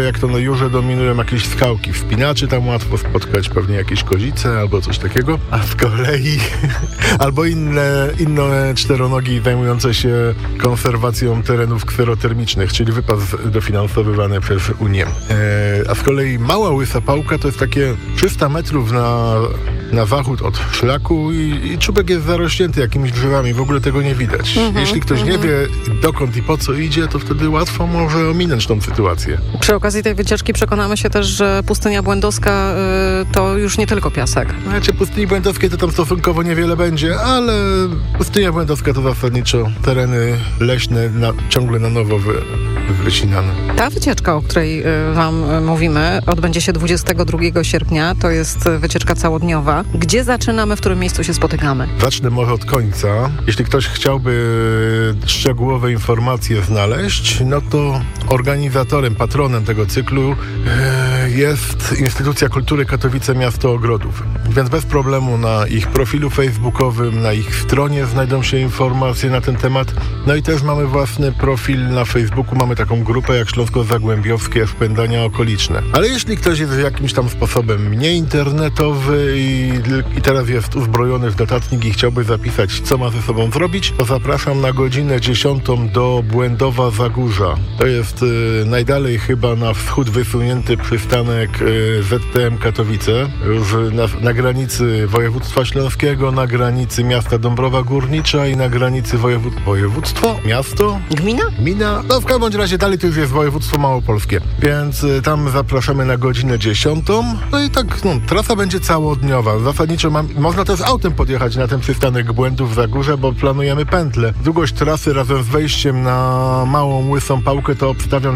jak to na Jurze dominują jakieś skałki, wspinaczy, tam łatwo spotkać pewnie jakieś kozice albo coś takiego, a z kolei albo inne czteronogi zajmujące się konserwacją terenów kserotermicznych, czyli wypad dofinansowywany przez Unię. A z kolei Mała Łysa Pałka to jest takie 300 metrów na zachód od szlaku i czubek jest zarośnięty jakimiś drzewami, w ogóle tego nie widać. Jeśli ktoś nie wie dokąd i po co idzie, to wtedy łatwo może ominąć tą sytuację. Przy okazji tej wycieczki przekonamy się też, że pustynia błędowska to już nie tylko piasek. Znaczy pustyni błędowskiej to tam stosunkowo niewiele będzie, ale pustynia błędowska to zasadniczo tereny leśne ciągle na nowo wycinane. Ta wycieczka, o której wam mówimy, odbędzie się 22 sierpnia. To jest wycieczka całodniowa. Gdzie zaczynamy, w którym miejscu się spotykamy? Zacznę może od końca. Jeśli ktoś chciałby szczegółowe informacje znaleźć, no to organizatorem, patronem tego cyklu jest Instytucja Kultury Katowice Miasto Ogrodów. Więc bez problemu na ich profilu facebookowym, na ich stronie znajdą się informacje na ten temat. No i też mamy własny profil na Facebooku, mamy taką grupę jak Śląsko-Zagłębiowskie Szpędania Okoliczne. Ale jeśli ktoś jest jakimś tam sposobem nieinternetowy i teraz jest uzbrojony w notatnik i chciałby zapisać, co ma ze sobą zrobić, to zapraszam na godzinę 10 do Błędowa Zagórza. To jest najdalej chyba na wschód wysunięty przystanek ZTM Katowice, już na granicy województwa śląskiego, na granicy miasta Dąbrowa Górnicza i na granicy województwo? Miasto? Gmina? No w każdym razie dalej to już jest województwo małopolskie. Więc tam zapraszamy na godzinę 10. No i tak, trasa będzie całodniowa. Zasadniczo można też autem podjechać na ten przystanek Błędów Zagórze, bo planujemy pętlę. Długość trasy razem z wejściem na Małą Łysą Pałkę to obstawiam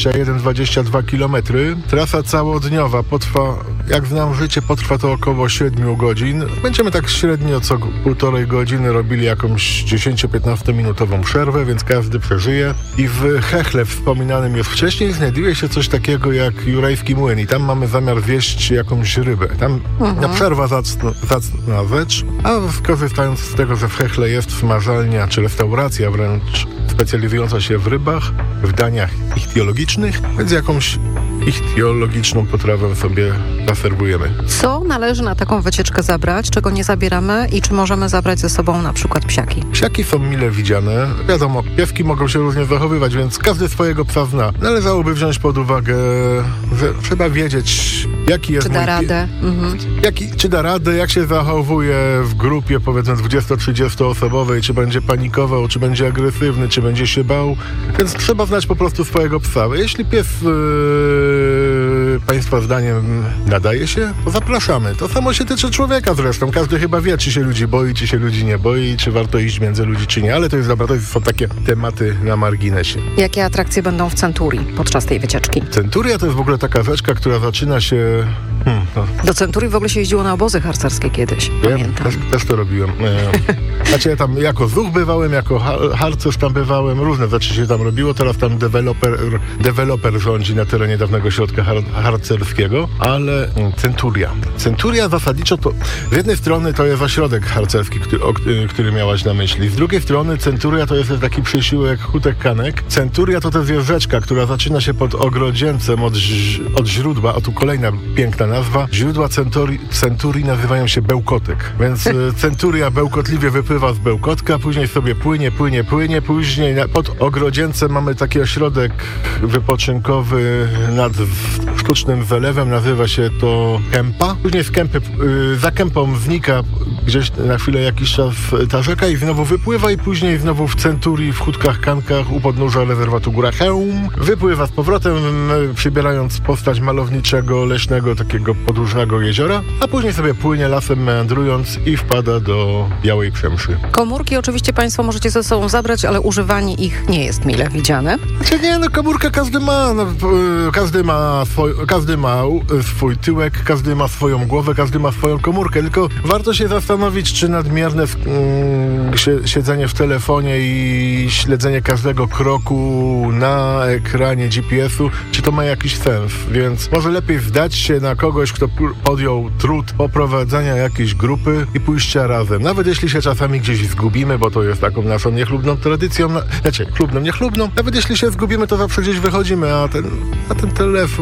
21-22 km. Trasa całodniowa jak znam życie, potrwa to około 7 godzin. Będziemy tak średnio co półtorej godziny robili jakąś 10-15 minutową przerwę, więc każdy przeżyje. I w Hechle wspominanym już wcześniej znajduje się coś takiego jak Jurajski Młyn i tam mamy zamiar wieść jakąś rybę. Tam na przerwa zacna rzecz, a korzystając z tego, że w Hechle jest smażalnia czy restauracja wręcz specjalizująca się w rybach, w daniach ichtiologicznych, więc jakąś ichtiologiczną potrawę sobie zaserwujemy. Co należy na taką wycieczkę zabrać, czego nie zabieramy i czy możemy zabrać ze sobą na przykład psiaki? Psiaki są mile widziane. Wiadomo, pieski mogą się różnie zachowywać, więc każdy swojego psa zna. Należałoby wziąć pod uwagę, że trzeba wiedzieć, jaki jest Czy da radę? Czy da radę, jak się zachowuje w grupie, powiedzmy 20-30 osobowej, czy będzie panikował, czy będzie agresywny, czy będzie się bał. Więc trzeba znać po prostu swojego psa. Jeśli pies Państwa zdaniem nadaje się, to zapraszamy. To samo się tyczy człowieka zresztą. Każdy chyba wie, czy się ludzi boi, czy się ludzi nie boi, czy warto iść między ludzi, czy nie. Ale to jest dobra, to są takie tematy na marginesie. Jakie atrakcje będą w Centurii podczas tej wycieczki? Centuria to jest w ogóle taka rzeczka, która zaczyna się... Do Centurii w ogóle się jeździło na obozy harcerskie kiedyś, pamiętam. Też to robiłem. Znaczy ja tam jako zuch bywałem, jako harcerz tam bywałem, różne rzeczy się tam robiło. Teraz tam deweloper rządzi na terenie dawnego środka harcerskiego, ale Centuria zasadniczo to z jednej strony to jest ośrodek harcerski, który miałaś na myśli. Z drugiej strony Centuria to jest taki przysiłek Hutek Kanek. Centuria to też jest rzeczka, która zaczyna się pod Ogrodzieńcem od źródła, a tu kolejna piękna nazwa. Źródła Centurii nazywają się Bełkotek, więc Centuria bełkotliwie wypływa z Bełkotka, później sobie płynie, później pod Ogrodzieńcem mamy taki ośrodek wypoczynkowy nad sztucznym wylewem, nazywa się to Kępa. Później za Kępą znika gdzieś na chwilę jakiś czas ta rzeka i znowu wypływa i później znowu w Centurii, w Hutkach Kankach u podnóża rezerwatu Góra Chełm wypływa z powrotem, przybierając postać malowniczego, leśnego, takiego podłużnego jeziora, a później sobie płynie lasem meandrując i wpada do Białej Przemszy. Komórki oczywiście Państwo możecie ze sobą zabrać, ale używanie ich nie jest mile widziane. Znaczy nie, komórkę każdy ma. Każdy ma swój tyłek, każdy ma swoją głowę, każdy ma swoją komórkę, tylko warto się zastanowić, czy nadmierne siedzenie w telefonie i śledzenie każdego kroku na ekranie GPS-u, czy to ma jakiś sens, więc może lepiej wdać się na kogoś, kto podjął trud poprowadzenia jakiejś grupy i pójścia razem. Nawet jeśli się czasami gdzieś zgubimy, bo to jest taką naszą niechlubną tradycją, chlubną, niechlubną, nawet jeśli się zgubimy, to zawsze gdzieś wychodzimy, a ten telefon